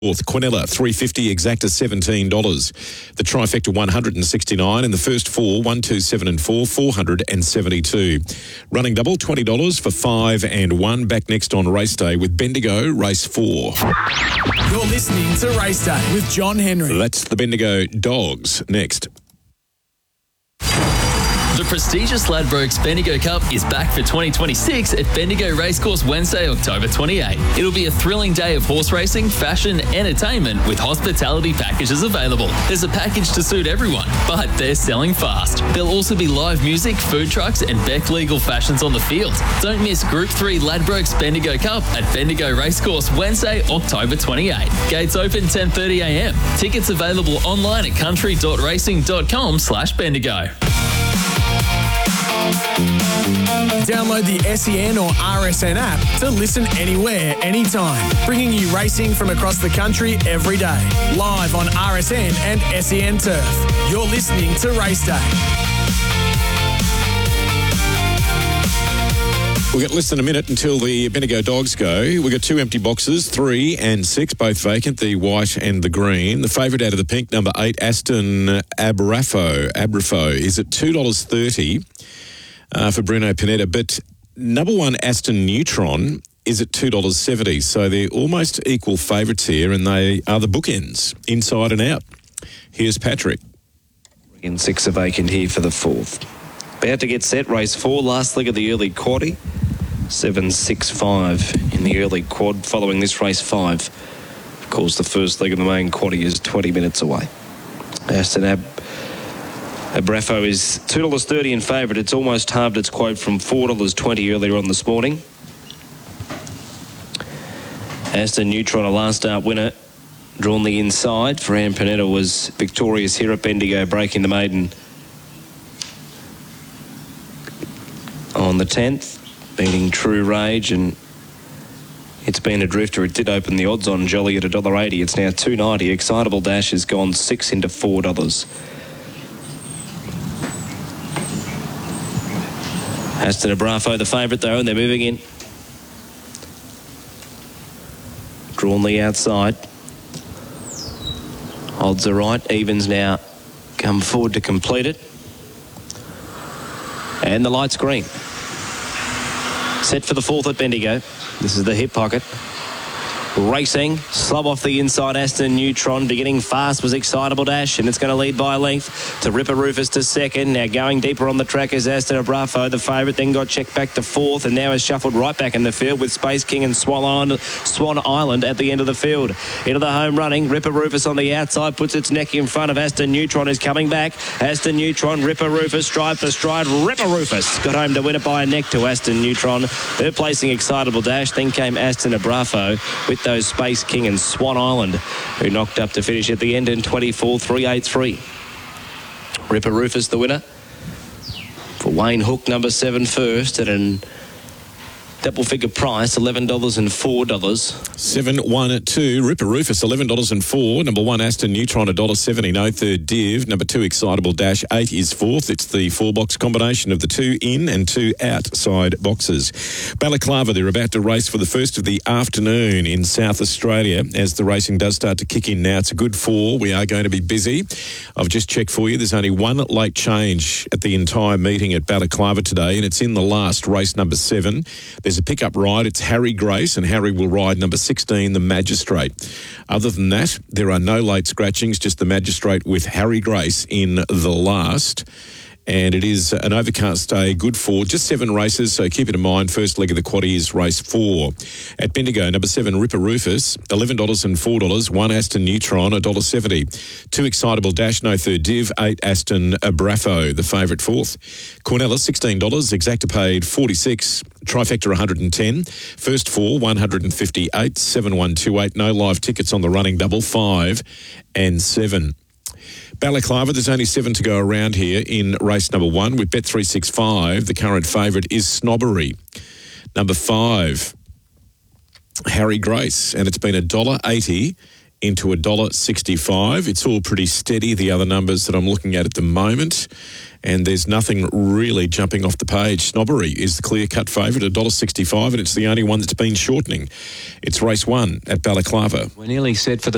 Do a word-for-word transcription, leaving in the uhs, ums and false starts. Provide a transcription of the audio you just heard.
Fourth, Quinella, three fifty, exacta seventeen dollars. The trifecta, one hundred sixty-nine, and the first four, one, two, seven and four, four hundred seventy-two. Running double, twenty dollars for five and one. Back next on race day with Bendigo, race four. You're listening to Race Day with John Henry. That's the Bendigo Dogs next. The prestigious Ladbrokes Bendigo Cup is back for twenty twenty-six at Bendigo Racecourse Wednesday, October twenty-eighth. It'll be a thrilling day of horse racing, fashion, entertainment with hospitality packages available. There's a package to suit everyone, but they're selling fast. There'll also be live music, food trucks and Beck Legal Fashions on the field. Don't miss Group three Ladbrokes Bendigo Cup at Bendigo Racecourse Wednesday, October twenty-eighth. Gates open ten thirty a m. Tickets available online at country dot racing dot com slash Bendigo. Download the S E N or R S N app to listen anywhere, anytime. Bringing you racing from across the country every day. Live on R S N and S E N Turf. You're listening to Race Day. We've got less than a minute until the Bendigo Dogs go. We've got two empty boxes, three and six, both vacant, the white and the green. The favourite out of the pink, number eight, Aston Abrafo, Abrafo is at two dollars thirty uh, for Bruno Panetta. But number one, Aston Neutron, is at two dollars seventy. So they're almost equal favourites here, and they are the bookends, inside and out. Here's Patrick. In six are vacant here for the fourth. About to get set, race four, last leg of the early quaddie. seven six five in the early quad, following this race five. Of course, the first leg of the main quaddie is twenty minutes away. Aston Ab Abrafo is two dollars thirty in favourite. It's almost halved its quote from four dollars twenty earlier on this morning. Aston Neutron, a last start winner, drawn the inside. Ferran Panetta was victorious here at Bendigo, breaking the maiden on the tenth, beating True Rage, and it's been a drifter. It did open the odds on Jolly at one dollar eighty. It's now two dollars ninety. Excitable Dash has gone six into four dollars. Aston Abrafo, the favourite though, and they're moving in. Drawn the outside. Odds are right. Evans now come forward to complete it. And the light's green. Set for the fourth at Bendigo. This is the hip pocket. Racing, slub off the inside. Aston Neutron beginning fast was Excitable Dash, and it's going to lead by a length to Ripper Rufus to second. Now going deeper on the track is Aston Abrafo, the favourite, then got checked back to fourth, and now is shuffled right back in the field with Space King and Swan Island, Swan Island at the end of the field. Into the home running, Ripper Rufus on the outside puts its neck in front of Aston Neutron, is coming back. Aston Neutron, Ripper Rufus, stride for stride. Ripper Rufus got home to win it by a neck to Aston Neutron. Third placing Excitable Dash, then came Aston Abrafo with those Space King and Swan Island, who knocked up to finish at the end in twenty-four three eighty-three. Ripper Rufus the winner for Wayne Hook, number seven, first at an double figure price, eleven dollars and four dollars. seven one two, Ripper Rufus, eleven dollars and four dollars. Number one, Aston Neutron, one dollar seventy. No third div. Number two, Excitable Dash, eight is fourth. It's the four-box combination of the two in and two outside boxes. Balaclava, they're about to race for the first of the afternoon in South Australia as the racing does start to kick in now. It's a good four. We are going to be busy. I've just checked for you. There's only one late change at the entire meeting at Balaclava today, and it's in the last race, number seven. There's a pickup ride. It's Harry Grace, and Harry will ride number sixteen, the Magistrate. Other than that, there are no late scratchings, just the Magistrate with Harry Grace in the last. And it is an overcast day, good for just seven races, so keep it in mind. First leg of the quaddie is race four. At Bendigo, number seven, Ripper Rufus, eleven dollars and four dollars. One, Aston Neutron, one dollar seventy. Two, Excitable Dash, no third div. Eight, Aston Abrafo, the favourite fourth. Quinella, sixteen dollars. Exacta paid forty-six. Trifecta, one hundred ten. First four, one hundred fifty-eight. Seven, one, two, eight. No live tickets on the running double, five and seven. Balaclava, there's only seven to go around here in race number one. With Bet three sixty-five, the current favourite is Snobbery. Number five, Harry Grace, and it's been one dollar eighty into one dollar sixty-five. It's all pretty steady, the other numbers that I'm looking at at the moment, and there's nothing really jumping off the page. Snobbery is the clear-cut favourite at one dollar sixty-five, and it's the only one that's been shortening. It's race one at Balaclava. We're nearly set for the